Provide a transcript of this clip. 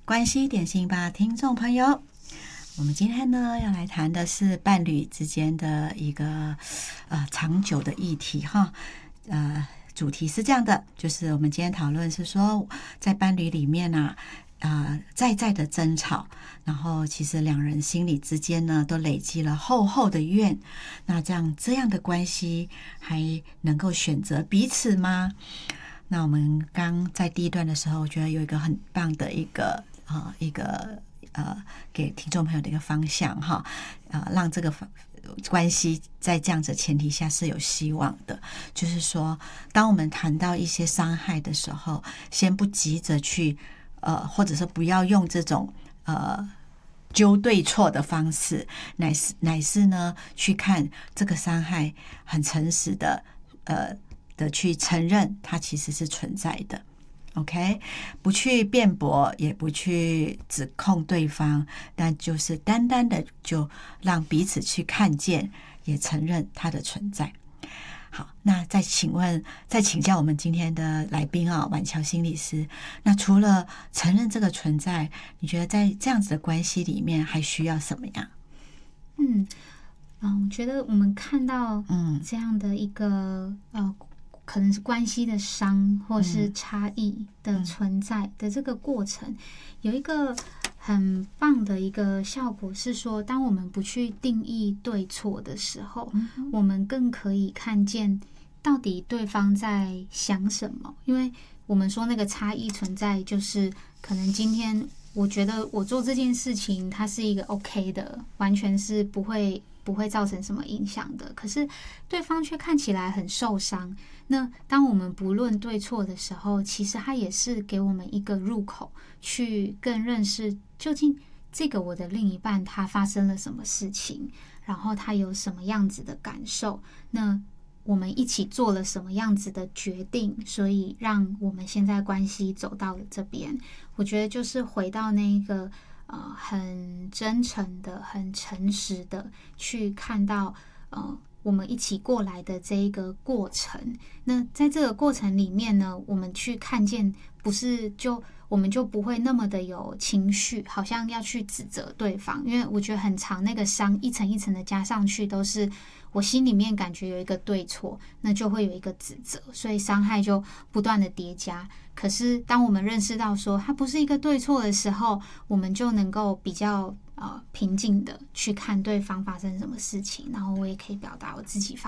关系点心吧，听众朋友，我们今天呢要来谈的是伴侣之间的一个长久的议题哈。主题是这样的，就是我们今天讨论是说，在伴侣里面啊，在的争吵，然后其实两人心里之间呢都累积了厚厚的怨，那这样的关系还能够选择彼此吗？那我们刚在第一段的时候，我觉得有一个很棒的一个给听众朋友的一个方向哈，让这个关系在这样子的前提下是有希望的。就是说，当我们谈到一些伤害的时候，先不急着去或者是不要用这种纠对错的方式，乃是呢去看这个伤害，很诚实的去承认它其实是存在的。OK， 不去辩驳，也不去指控对方，但就是单单的就让彼此去看见，也承认它的存在。好，那再请教我们今天的来宾啊，婉乔心理师。那除了承认这个存在，你觉得在这样子的关系里面还需要什么样？ 我觉得我们看到这样的一个可能是关系的伤或是差异的存在的这个过程，有一个很棒的一个效果是说，当我们不去定义对错的时候，我们更可以看见到底对方在想什么。因为我们说那个差异存在，就是可能今天我觉得我做这件事情它是一个 OK 的，完全是不会造成什么影响的，可是对方却看起来很受伤。那当我们不论对错的时候，其实它也是给我们一个入口，去更认识究竟这个我的另一半他发生了什么事情，然后他有什么样子的感受，那我们一起做了什么样子的决定，所以让我们现在关系走到了这边。我觉得就是回到那个很真诚的、很诚实的去看到我们一起过来的这一个过程。那在这个过程里面呢，我们去看见，不是我们就不会那么的有情绪，好像要去指责对方。因为我觉得很长，那个伤一层一层的加上去，都是我心里面感觉有一个对错，那就会有一个指责，所以伤害就不断的叠加。可是当我们认识到说它不是一个对错的时候，我们就能够比较平静的去看对方发生什么事情，然后我也可以表达我自己发